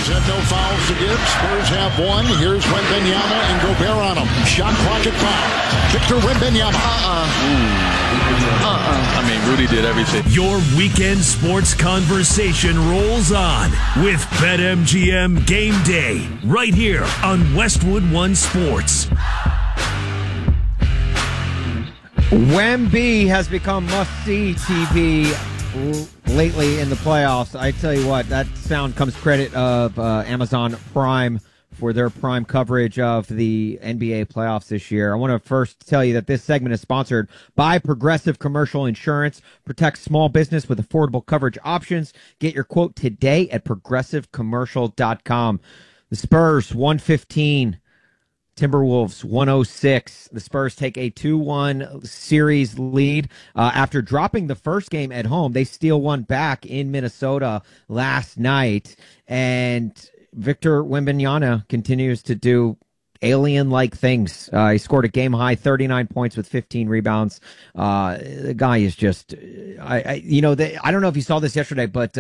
Spurs have no fouls to give. Spurs have one. Here's Wembanyama and Gobert on him. Shot clock at 5. Victor Wembanyama. I mean, Rudy did everything. Your weekend sports conversation rolls on with BetMGM Game Day right here on Westwood One Sports. Wemby has become must-see TV lately in the playoffs. I tell you what, that sound comes credit of Amazon Prime for their prime coverage of the NBA playoffs this year. I want to first tell you that this segment is sponsored by Progressive Commercial Insurance. Protect small business with affordable coverage options. Get your quote today at progressivecommercial.com. The Spurs, 115. Timberwolves 106. The Spurs take a 2-1 series lead. After dropping the first game at home, they steal one back in Minnesota last night. And Victor Wembanyama continues to do alien-like things. He scored a game-high 39 points with 15 rebounds. The guy is just, I don't know if you saw this yesterday, but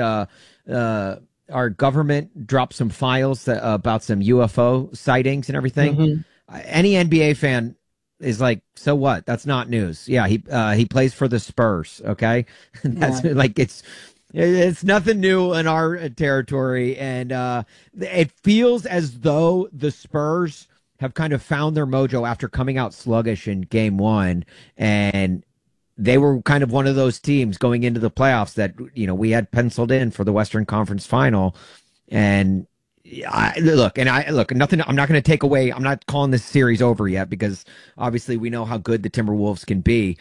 our government dropped some files about some UFO sightings and everything. Mm-hmm. Any NBA fan is like, so what? That's not news. Yeah, he plays for the Spurs. Okay, that's like it's nothing new in our territory, and it feels as though the Spurs have kind of found their mojo after coming out sluggish in Game 1, and they were kind of one of those teams going into the playoffs that, we had penciled in for the Western Conference Final. And nothing. I'm not going to take away. I'm not calling this series over yet because obviously we know how good the Timberwolves can be.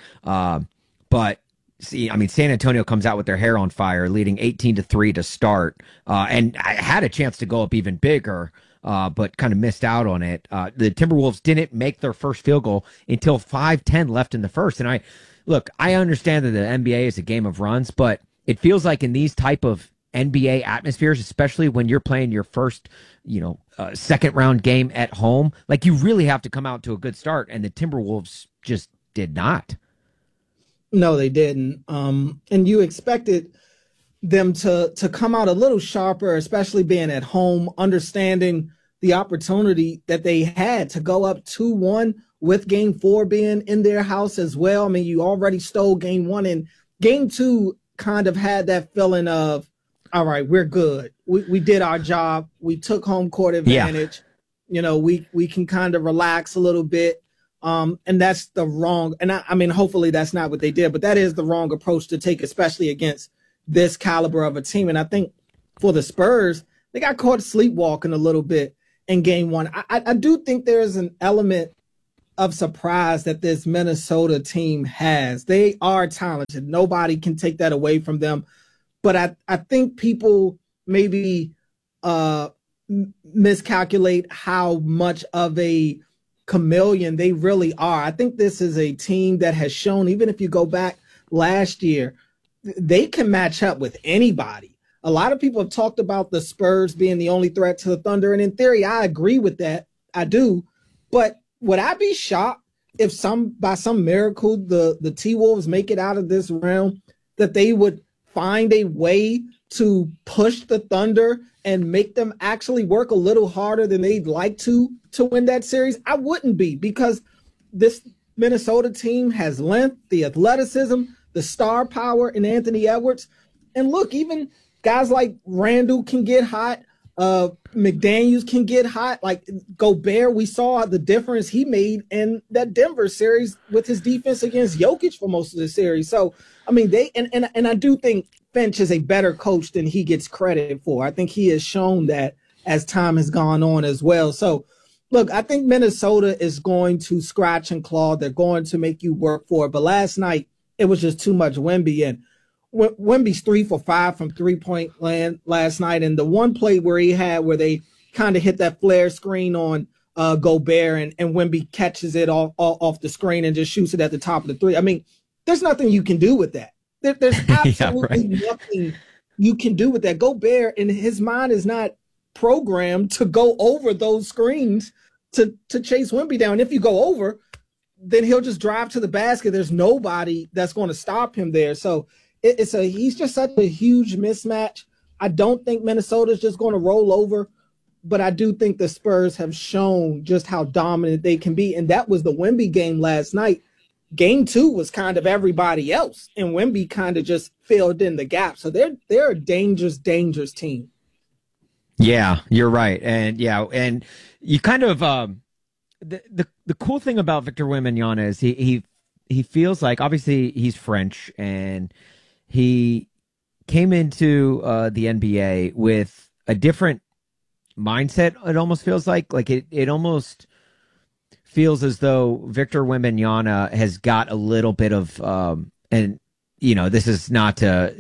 But San Antonio comes out with their hair on fire, leading 18-3 to start. And I had a chance to go up even bigger, but kind of missed out on it. The Timberwolves didn't make their first field goal until 5:10 left in the first. And I understand that the NBA is a game of runs, but it feels like in these type of NBA atmospheres, especially when you're playing your first, second round game at home, like you really have to come out to a good start. And the Timberwolves just did not. No, they didn't. And you expected them to come out a little sharper, especially being at home, understanding the opportunity that they had to go up 2-1 with Game 4 being in their house as well. I mean, you already stole Game 1, and Game 2 kind of had that feeling of, all right, we're good. We did our job. We took home court advantage. Yeah. We can kind of relax a little bit. And that's the wrong, and I mean, hopefully that's not what they did, but that is the wrong approach to take, especially against this caliber of a team. And I think for the Spurs, they got caught sleepwalking a little bit in Game 1. I do think there's an element of surprise that this Minnesota team has. They are talented. Nobody can take that away from them. But I think people maybe miscalculate how much of a chameleon they really are. I think this is a team that has shown, even if you go back last year, they can match up with anybody. A lot of people have talked about the Spurs being the only threat to the Thunder, and in theory, I agree with that. I do. But would I be shocked if by some miracle the T-Wolves make it out of this round, that they would find a way to push the Thunder and make them actually work a little harder than they'd like to win that series? I wouldn't be, because this Minnesota team has length, the athleticism, the star power in Anthony Edwards. And look, even guys like Randall can get hot. McDaniels can get hot. Like Gobert, we saw the difference he made in that Denver series with his defense against Jokic for most of the series. So, I mean, and I do think Finch is a better coach than he gets credit for. I think he has shown that as time has gone on as well. So, look, I think Minnesota is going to scratch and claw. They're going to make you work for it. But last night, it was just too much Wemby. And Wemby's 3 for 5 from three-point land last night. And the one play where he had where they kind of hit that flare screen on Gobert and Wemby catches it off the screen and just shoots it at the top of the three. I mean, there's nothing you can do with that. There's absolutely nothing you can do with that. Gobert, in his mind, is not programmed to go over those screens to chase Wemby down. If you go over, then he'll just drive to the basket. There's nobody that's going to stop him there. So he's just such a huge mismatch. I don't think Minnesota's just going to roll over but I do think the Spurs have shown just how dominant they can be. And that was the Wemby game last night. Game 2 was kind of everybody else, and Wemby kind of just filled in the gap. So they're a dangerous team. Yeah, you're right. And and you kind of the cool thing about Victor Wembanyama is he feels like, obviously he's French, and he came into the NBA with a different mindset. It almost feels like it almost feels as though Victor Wembanyama has got a little bit of and this is not to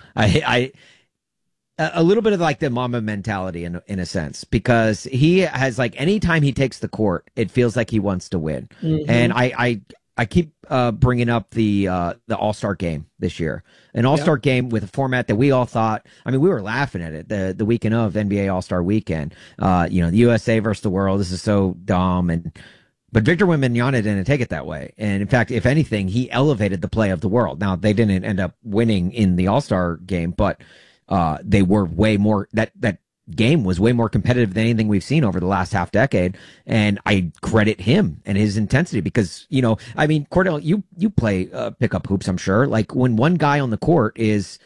a little bit of like the mama mentality in a sense, because he has, like, anytime he takes the court, it feels like he wants to win. Mm-hmm. And I keep bringing up the All-Star game this year, an All-Star game with a format that we all thought, I mean, we were laughing at it the weekend of NBA All-Star weekend, the USA versus the world. This is so dumb. But Victor Wembanyama didn't take it that way. And in fact, if anything, he elevated the play of the world. Now, they didn't end up winning in the All-Star game, but they were way more, that game was way more competitive than anything we've seen over the last half decade. And I credit him and his intensity because, I mean, Cordell, you play pickup hoops, I'm sure. Like, when one guy on the court is,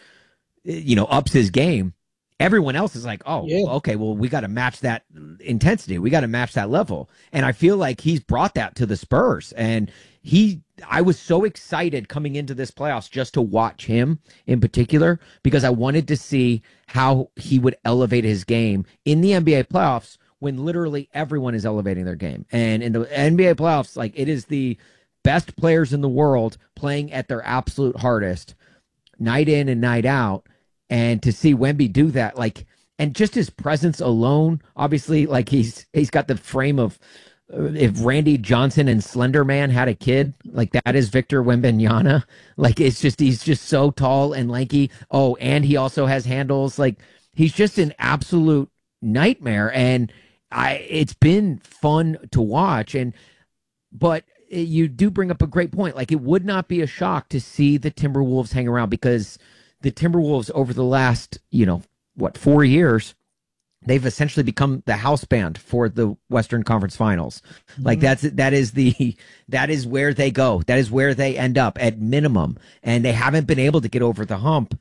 ups his game, everyone else is like, oh, yeah, okay, well, we got to match that intensity. We got to match that level. And I feel like he's brought that to the Spurs. And I was so excited coming into this playoffs just to watch him in particular, because I wanted to see how he would elevate his game in the NBA playoffs when literally everyone is elevating their game. And in the NBA playoffs, like, it is the best players in the world playing at their absolute hardest night in and night out. And to see Wemby do that, like, and just his presence alone, obviously, like, he's got the frame of, if Randy Johnson and Slender Man had a kid, like, that is Victor Wembanyama. Like, he's just so tall and lanky. Oh, and he also has handles. Like, he's just an absolute nightmare. And it's been fun to watch. But you do bring up a great point. Like, it would not be a shock to see the Timberwolves hang around, because the Timberwolves over the last, 4 years, they've essentially become the house band for the Western Conference Finals. Mm-hmm. Like, that is where they go. That is where they end up at minimum. And they haven't been able to get over the hump.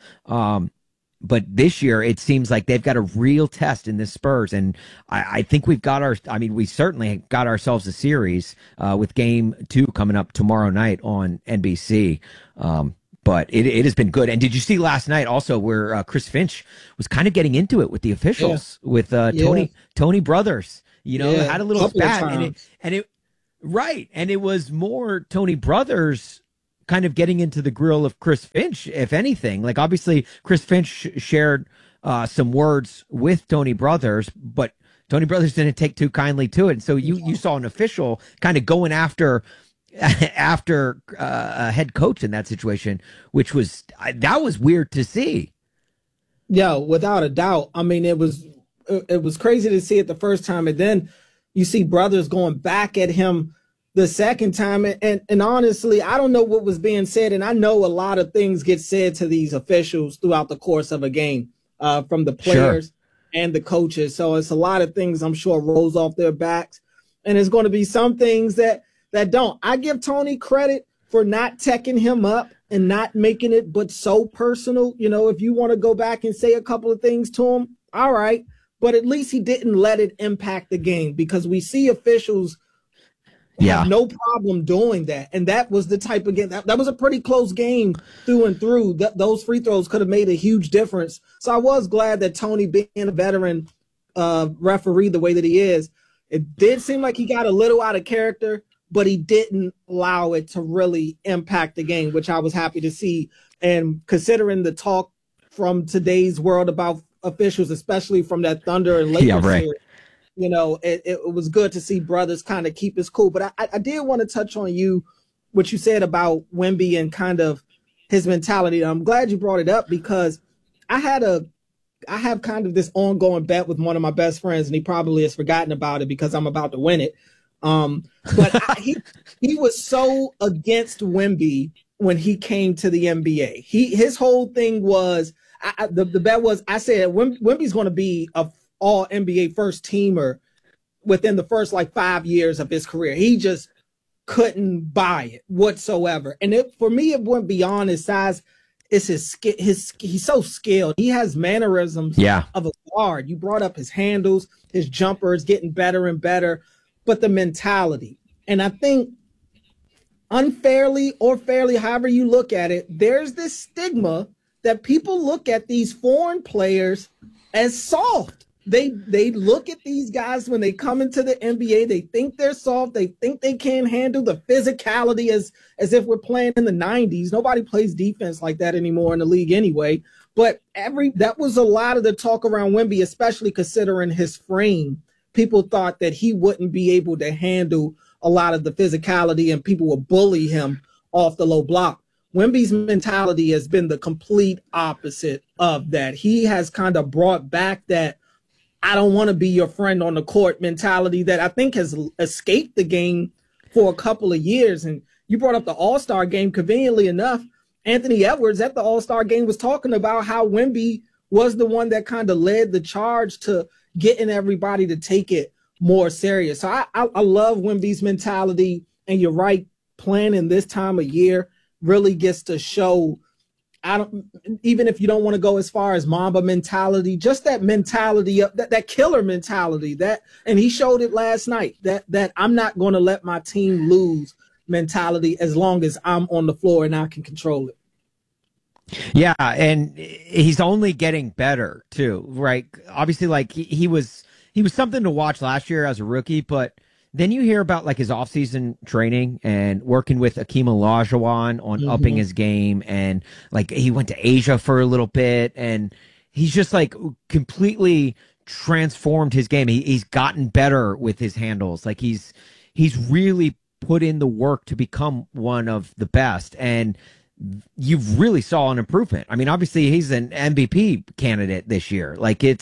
But this year, it seems like they've got a real test in this Spurs. And I think we certainly got ourselves a series with Game 2 coming up tomorrow night on NBC. But it has been good. And did you see last night also where Chris Finch was kind of getting into it with the officials, with Tony Brothers, had a little spat, and it was more Tony Brothers kind of getting into the grill of Chris Finch, if anything. Like, obviously Chris Finch shared some words with Tony Brothers, but Tony Brothers didn't take too kindly to it. And so you saw an official kind of going after a head coach in that situation, which was weird to see. Yeah, without a doubt. I mean, it was crazy to see it the first time, and then you see Brothers going back at him the second time. And honestly, I don't know what was being said, and I know a lot of things get said to these officials throughout the course of a game, from the players and the coaches. So it's a lot of things I'm sure rolls off their backs, and it's going to be some things that don't. I give Tony credit for not teching him up and not making it but so personal. If you want to go back and say a couple of things to him, all right. But at least he didn't let it impact the game, because we see officials have no problem doing that. And that was the type of game. That was a pretty close game through and through. Those free throws could have made a huge difference. So I was glad that Tony, being a veteran referee the way that he is, it did seem like he got a little out of character, but he didn't allow it to really impact the game, which I was happy to see. And considering the talk from today's world about officials, especially from that Thunder and Lakers series, it was good to see Brothers kind of keep his cool. But I did want to touch on what you said about Wemby and kind of his mentality. I'm glad you brought it up, because I have kind of this ongoing bet with one of my best friends, and he probably has forgotten about it because I'm about to win it. But he was so against Wemby when he came to the NBA. His whole thing was, the bet was, I said Wemby's going to be a all NBA first teamer within the first 5 years of his career. He just couldn't buy it whatsoever. And for me, it went beyond his size. It's he's so skilled. He has mannerisms of a guard. You brought up his handles, his jumper is getting better and better, but the mentality. And I think unfairly or fairly, however you look at it, there's this stigma that people look at these foreign players as soft. They look at these guys when they come into the NBA, they think they're soft, they think they can't handle the physicality as if we're playing in the 90s. Nobody plays defense like that anymore in the league anyway. But that was a lot of the talk around Wemby, especially considering his frame. People thought that he wouldn't be able to handle a lot of the physicality and people would bully him off the low block. Wemby's mentality has been the complete opposite of that. He has kind of brought back that I don't want to be your friend on the court mentality that I think has escaped the game for a couple of years. And you brought up the All-Star game. Conveniently enough, Anthony Edwards at the All-Star game was talking about how Wemby was the one that kind of led the charge to getting everybody to take it more serious. So I love Wemby's mentality. And you're right, playing in this time of year really gets to show, even if you don't want to go as far as Mamba mentality, just that mentality, that killer mentality, and he showed it last night, that I'm not going to let my team lose mentality as long as I'm on the floor and I can control it. Yeah, and he's only getting better too, right? Obviously, he was something to watch last year as a rookie, but then you hear about his off-season training and working with Akeem Olajuwon on upping his game, and he went to Asia for a little bit, and he's just completely transformed his game. He's gotten better with his handles. He's really put in the work to become one of the best, and you really saw an improvement. I mean, obviously he's an MVP candidate this year.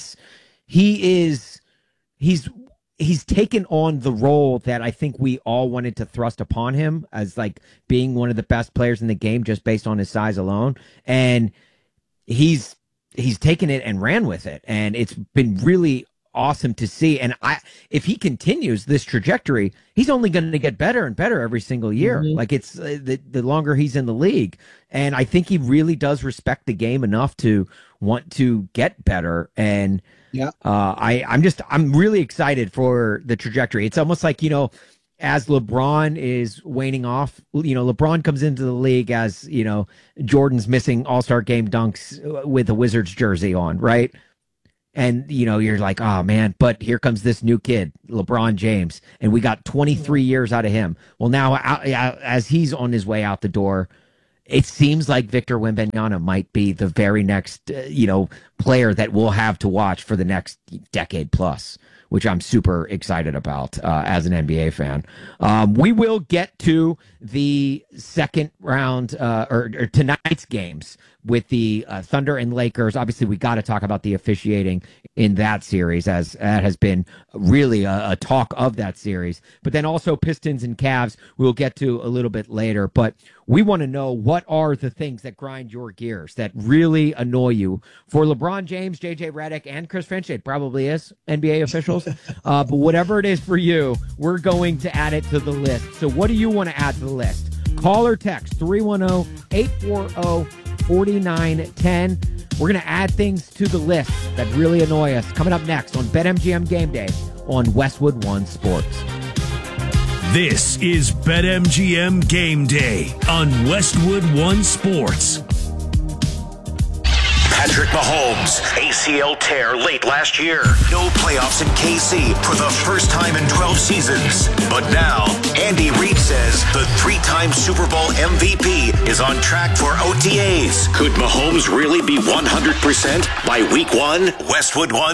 He's taken on the role that I think we all wanted to thrust upon him as being one of the best players in the game just based on his size alone. And he's taken it and ran with it. And it's been really awesome to see. And if he continues this trajectory, he's only going to get better and better every single year. It's the longer he's in the league. And I think he really does respect the game enough to want to get better. And yeah, I'm really excited for the trajectory. It's almost as LeBron is waning off, LeBron comes into the league as, Jordan's missing All-Star game dunks with a Wizards jersey on, right? And, you're like, oh, man, but here comes this new kid, LeBron James, and we got 23 years out of him. Well, now, as he's on his way out the door, it seems like Victor Wembanyama might be the very next, player that we'll have to watch for the next decade plus, which I'm super excited about as an NBA fan. We will get to the second round or tonight's games with the Thunder and Lakers. Obviously, we got to talk about the officiating in that series, as that has been really a talk of that series. But then also Pistons and Cavs we'll get to a little bit later. But we want to know, what are the things that grind your gears, that really annoy you? For LeBron James, JJ Redick, and Chris Finch, it probably is NBA officials. But whatever it is for you, we're going to add it to the list. So what do you want to add to the list? Call or text 310-840-4910. We're going to add things to the list that really annoy us. Coming up next on BetMGM Game Day on Westwood One Sports. This is BetMGM Game Day on Westwood One Sports. Patrick Mahomes, ACL tear late last year. No playoffs in KC for the first time in 12 seasons. But now, Andy Reid says the three-time Super Bowl MVP is on track for OTAs. Could Mahomes really be 100% by week one? Westwood One